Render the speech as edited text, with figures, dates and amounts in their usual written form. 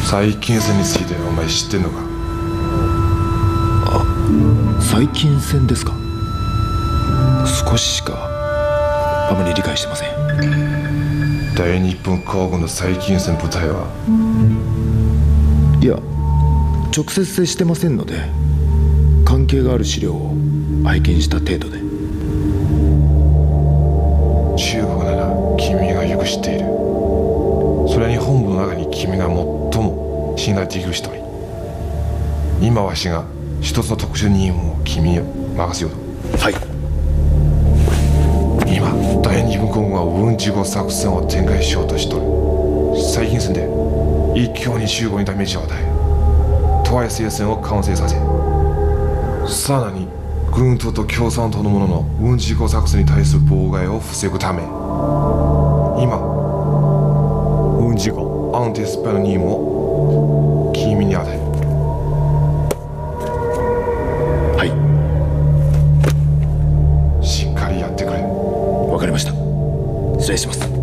細菌戦についてお前知ってんのか？ 細菌戦ですか？少ししかあまり理解してません。 大日本皇軍の細菌戦部隊は？ いや、直接接してませんので、関係がある資料を拝見した程度で。 中国なら君がよく知っている。それに本部の中に君が最も信頼できる一人。今わしが一つの特殊任務を君に任せようと。 はい。 今大日本皇軍は雲事後作戦を展開しようとしとる。細菌戦で一挙に中国にダメージを与え、東海聖戦を完成させ、さらに軍党と共産党の者の雲事後作戦に対する妨害を防ぐため、今雲事後安定スパイの任務を君に与える。 はい。 しっかりやってくれ。 わかりました。失礼します。